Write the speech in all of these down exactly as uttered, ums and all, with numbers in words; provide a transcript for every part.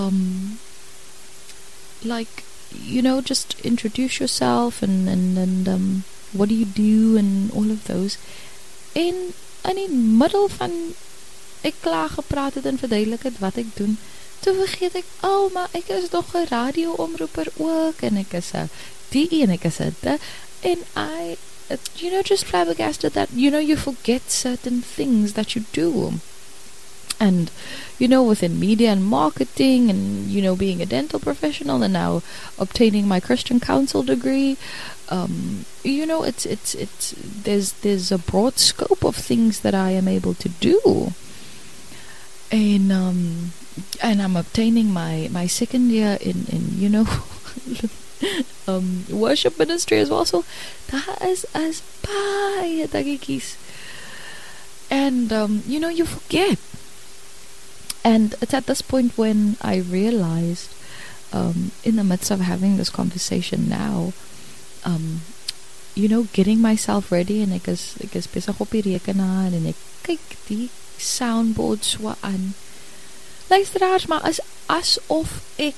um, like, you know, just introduce yourself and, and, and um, what do you do and all of those. En in die middel van ek klaar gepraat het en verduidelik het wat ek doen, toe vergeet ek, oh, maar ek is nog een radio-omroeper ook, en ek is a die en ek is a die, en I, you know, just flabbergasted that, you know, you forget certain things that you do. And, you know, within media and marketing and, you know, being a dental professional and now obtaining my Christian Counsel degree, um, you know, it's, it's, it's, there's, there's a broad scope of things that I am able to do. And, um, and I'm obtaining my, my second year in, in, you know, um, worship ministry as well. So, that is as baie dingetjies. And, um, you know, you forget. And it's at this point when I realized, um, in the midst of having this conversation now, um, you know, getting myself ready, en ek is, ek is besig op die rekenaar, en ek kyk die soundboard so aan. Luisteraars, maar as, asof ek,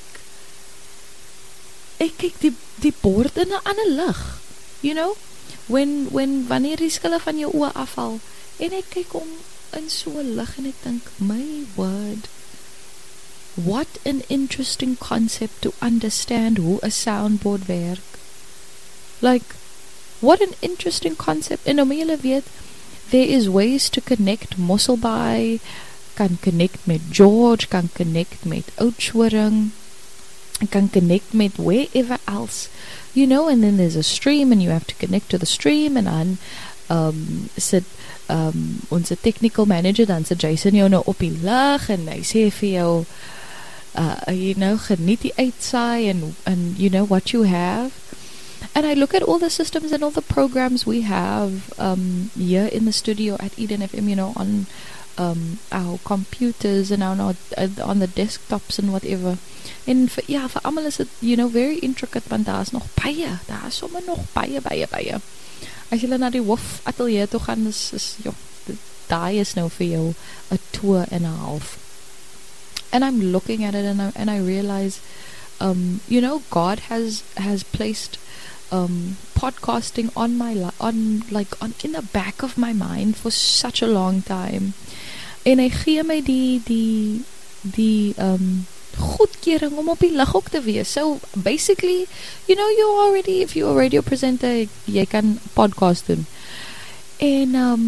ek kyk die, die boord in 'n ander lig, you know, when, when, wanneer die skille van jou oë afval, en ek kyk om, in so lig en ek dink, my word, what an interesting concept to understand hoe a soundboard werk. Like, what an interesting concept. En om julle weet, there is ways to connect Mosselbaai, kan connect met George, kan connect met Oudtshoorn, kan connect met wherever else, you know, and then there's a stream and you have to connect to the stream, en dan um, sit um, onze technical manager, dan sit Jason jou nou op die lig, en hy sê vir jou, uh, you know, geniet die uitsaai, and, and you know what you have. And I look at all the systems and all the programs we have um, here in the studio at Eden F M, you know, on um, our computers and on, our, uh, on the desktops and whatever. En vir, ja, vir almal is it, you know, very intricate, want daar is nog baie, daar is sommer nog baie, baie, baie. As jy na die hoof atelier toe gaan, is, is jo, daai is nou vir jou a tour and a half. And I'm looking at it and I, and I realize, um, you know, God has, has placed um, podcasting on my, li- on, like, on, in the back of my mind for such a long time. En hy gee my die, die, die, um, goedkering om op die lig ook te wees. So, basically, you know, you already, if you're a radio presenter, jy kan podcast doen. En, um,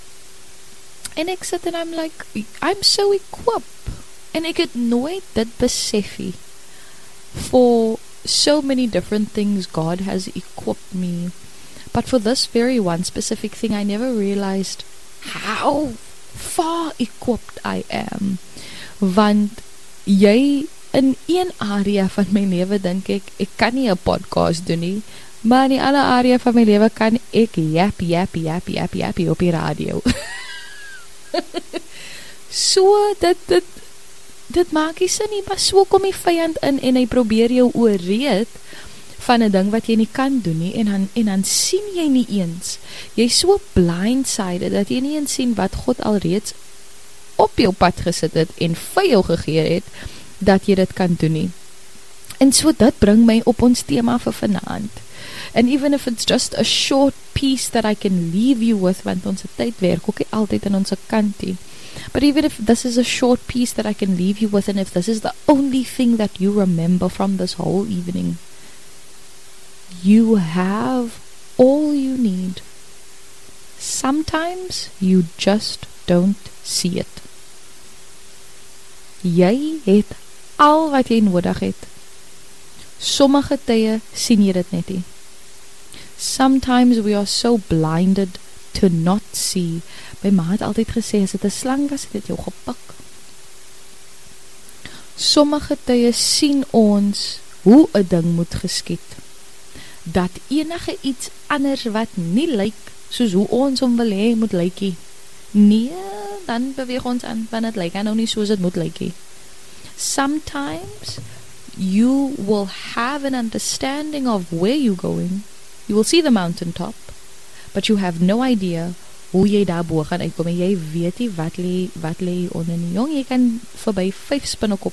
en ek sit en I'm like, I'm so equipped. En ek het nooit dit besefie for so many different things God has equipped me. But for this very one specific thing, I never realized how far equipped I am. Want jy, in een area van my lewe dink ek, ek kan nie 'n podcast doen nie, maar in die ander area van my lewe kan ek jap, jap, jap, jap, jap op die radio. So, dit, dit, dit maak nie sin nie, maar so kom die vyand in en hy probeer jou oorreed van 'n ding wat jy nie kan doen nie, en dan, en dan sien jy nie eens, jy is so blindsided, dat jy nie eens sien wat God alreeds op jou pad gesit het, en vir jou gegee het, dat jy dit kan doen nie. En so dit bring my op ons thema vir vanaand. And even if it's just a short piece that I can leave you with, want ons tyd werk ook nie altyd in ons kantie, but even if this is a short piece that I can leave you with, and if this is the only thing that you remember from this whole evening, you have all you need. Sometimes you just don't see it. Jy het al wat jy nodig het. Sommige tye sien jy dit net nie. Sometimes we are so blinded to not see. My ma het altyd gesê, as dit 'n slang was, het dit jou gepik. Sommige tye sien ons hoe 'n ding moet geskied. Dat enige iets anders wat nie lyk soos hoe ons hom wil hê moet lykie. Nee, dan beweeg ons aan, want het lyk nou nie soos het moet lykie. Sometimes you will have an understanding of where you're going. You will see the mountaintop, but you have no idea hoe jy daarbo gaan uitkom, en jy weet nie wat lê wat lê onder nie. Jong, jy kan verby vyf spinnekop